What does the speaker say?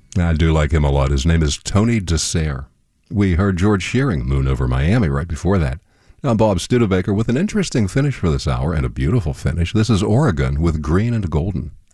I do like him a lot. His name is Tony DeSere. We heard George Shearing, Moon Over Miami, right before that. I'm Bob Studebaker with an interesting finish for this hour, and a beautiful finish. This is Oregon with Green and Golden.